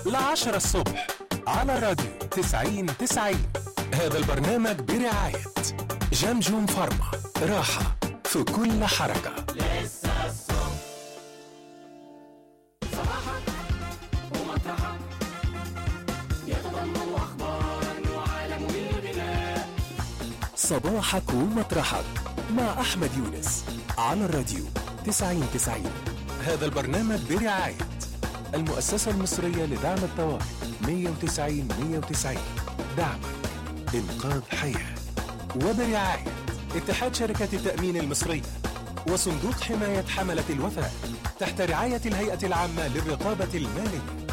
ل10 الصبح على الراديو 90-90. هذا البرنامج برعاية جمجم فارما، راحة في كل حركة. صباحك ومطرحك يتضمن أخبارا وعالم الغناء. صباحك ومطرحك مع أحمد يونس على الراديو 90-90. هذا البرنامج برعاية المؤسسة المصرية لدعم الطوارئ 190-190. دعمك إنقاذ حياة. وبرعاية اتحاد شركة التأمين المصرية وصندوق حماية حملة الوفاء تحت رعاية الهيئة العامة للرقابة المالية.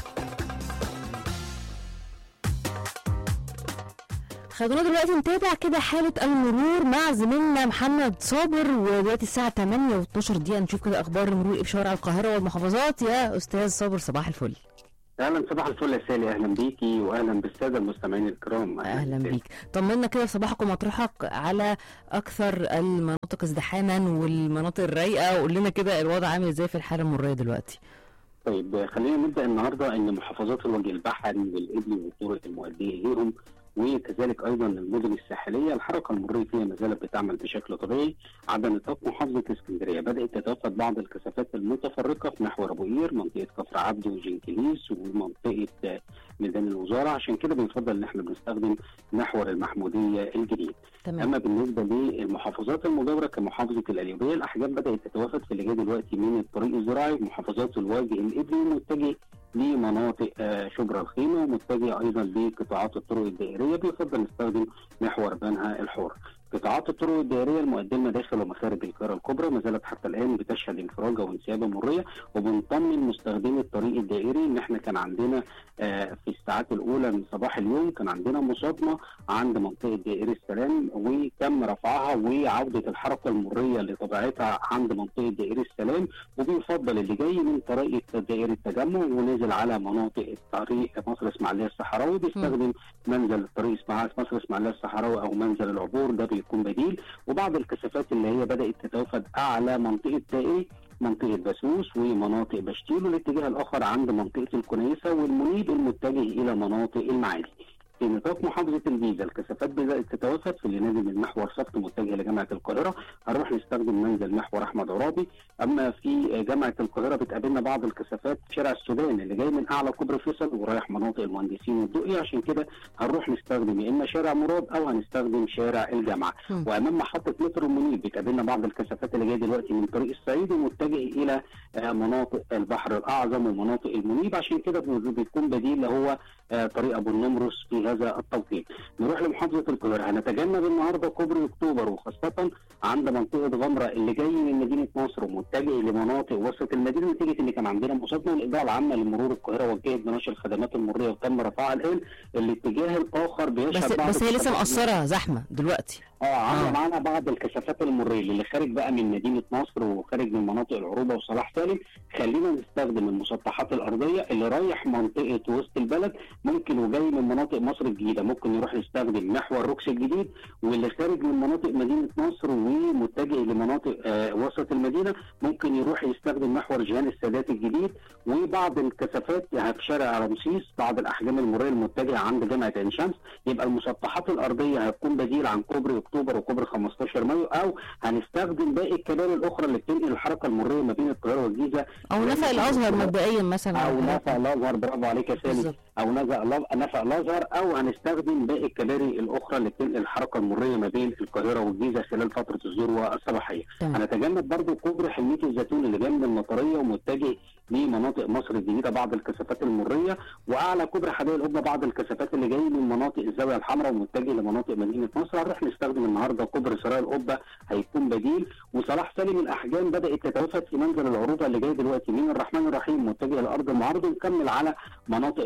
خلونا دلوقتي نتابع كده حالة المرور مع زميلنا محمد صابر، ودلوقتي الساعة 8:12 نشوف كده أخبار المرور إيه في شوارع القاهرة والمحافظات. يا أستاذ صابر صباح الفل. اهلا صباح الفل يا سالي، اهلا بيكي واهلا بالساده المستمعين الكرام. اهلا بيك. طمنا كده في صباحك ومطرحك على اكثر المناطق ازدحاما والمناطق الرايقه، وقول لنا كده الوضع عامل ازاي في الحاله المروريه دلوقتي. طيب خلينا نبدا النهارده ان محافظات الوجه البحري والابلي والطرق المؤديه اليهم وكذلك ايضا المدن الساحليه الحركه المروريه فيها ما زالت بتعمل بشكل طبيعي. على نطاق محافظه اسكندريه بدات تتوافد بعض الكثافات المتفرقه في محور ابو قير، منطقه كفر عبده وجنكليس ومنطقه ميدان الوزاره، عشان كده بنفضل ان احنا بنستخدم محور المحموديه الجديد. تمام. اما بالنسبه للمحافظات المجاوره كمحافظه القليوبيه الاحجام بدات تتوافد في اللي جاي دلوقتي من الطريق الزراعي ومحافظات الوجه الابلي متجه لمناطق شبرا الخيمه ومتجه ايضا لقطاعات الطرق الدائريه. بيفضل نستخدم محور بنها الحور. قطاعات الطرق الدائريه المؤديه داخل ومخارج القاهره الكبرى ما زالت حتى الان بتشهد انفراجه وانسيابه مريه، وبنطمن مستخدمي الطريق الدائري ان احنا كان عندنا في الساعات الاولى من صباح اليوم كان عندنا مصادمه عند منطقه دائري السلام وتم رفعها وعوده الحركه المريه لطبيعتها عند منطقه دائري السلام، وبيفضل اللي جاي من طريق دائري التجمع ونزل على مناطق الطريق مصر اسماعيليه الصحراوي بيستخدم منزل الطريق مصر اسماعيليه الصحراوي او منزل العبور، ده بيكون بديل. وبعض الكثافات اللي هي بدات تتوافد اعلى منطقه دائري منطقه بسوس ومناطق بشتيل، والاتجاه الاخر عند منطقه الكنيسه والمنيب المتجه الى مناطق المعادي. في نطاق محافظه الجيزه الكثافات بدات تتوافد في اللي نازل من محور صفت متجه لجامعه القاهره هنروح نستخدم منزل محور احمد عرابي. اما في جامعه القاهره بتقابلنا بعض الكثافات في شارع السودان اللي جاي من اعلى كوبري فيصل ورايح مناطق المهندسين والدقي، عشان كده هنروح نستخدم يا اما شارع مراد او هنستخدم شارع الجامعه. وامام محطه مترو المنيب بتقابلنا بعض الكثافات اللي جايه دلوقتي من طريق الصعيد ومتجه الى مناطق البحر الاعظم ومناطق المنيب، عشان كده بيكون بديل اللي هو طريق ابو النمرس في هذا التوقيت. نروح لمحافظه القاهره هنتجنب النهارده كوبري اكتوبر وخاصه عند منطقه غمره اللي جاي من مدينه نصر ومتجه لمناطق وسط المدينه نتيجه ان كان عندنا مصادمه. الاداره العامه لمرور القاهره وجهت بنشر الخدمات المروريه وتم رفعها الان. الاتجاه الاخر بيشهد بس هي لسه مقصره زحمه دلوقتي. عامله معانا بعض الكثافات المريه اللي خارج بقى من مدينه نصر وخارج من مناطق العروبه وصلاح سالم. خلينا نستخدم المسطحات الارضيه اللي رايح منطقه وسط البلد ممكن وجاي من مناطق مصر الجديده ممكن يروح يستخدم محور روكس الجديد، واللي خارج من مناطق مدينه نصر ومتجه لمناطق وسط المدينه ممكن يروح يستخدم محور جهان السادات الجديد. وبعض الكثافات في شارع رمسيس بعض الاحجام المريه المتجهه عند جامعه عين شمس، يبقى المسطحات الارضيه هتكون بديل عن كوبري اكتوبر وكوبري 15 مايو، او هنستخدم باقي الكباري الاخرى اللي بتنقل الحركه المريه ما بين القاهره والجيزه او نفق الازهر مبدئيا مثلا، او نفق الازهر. برافو عليك يا سالي. او نفق الازهر، او هنستخدم باقي الكباري الاخرى اللي بتنقل الحركه المريه ما بين القاهره والجيزه خلال فتره الذروه الصباحيه. هنتجنب برضو كوبري حلميه الزيتون اللي جاي من المطريه ومتجه لمناطق مصر الجديده بعض الكثافات المريه، واعلى كوبري حدائق القبه بعض الكثافات اللي جاي من مناطق الزاويه الحمراء ومتجه لمناطق مدينه نصر. هنروح نستخدم النهارده كوبري سرايا القبه هيكون بديل. وصلاح سالم الاحجام بدات تتوافد في منزل العروبه اللي جاي دلوقتي من الرحمن الرحيم متجه لارض المعارضه ونكمل على مناطق المطار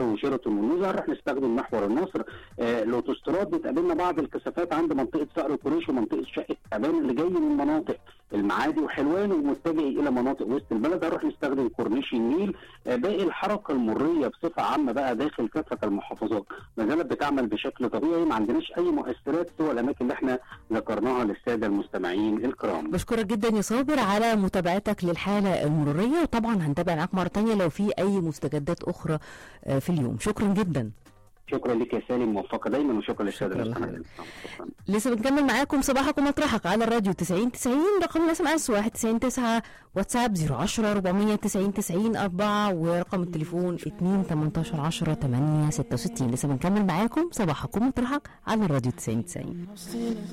وشيراتون ونوزة هنروح نستخدم محور النصر. الاوتوستراد بتقابلنا بعض الكثافات عند منطقه صقر قريش ومنطقه شقه تعبان اللي جاي من مناطق المعادي وحلوان ومتجه الى مناطق وسط البلد، هنروح نستخدم كورنيش النيل. باقي الحركه المريه بصفه عامه بقى داخل كافه المحافظات ما زالت بتعمل بشكل طبيعي، ما عندناش اي مؤثرات سوى الاماكن اللي احنا ذكرناها للساده المستمعين الكرام. بشكرك جدا يا صابر على متابعتك للحاله المروريه، وطبعا هنتابع معاك مره ثانيه لو في اي مستجدات اخرى في اليوم. شكرا جدا. شكرا لك يا سالم، موفقه دايما، وشكرا للساده المستمعين. لسه بنكمل معاكم صباحك ومطرحك على الراديو 90 رقم الاس ام اس 19 واتساب 010 490 90 4 ورقم التليفون 2 18 10 8 66. لسه بنكمل معاكم صباحك ومطرحك على الراديو 90.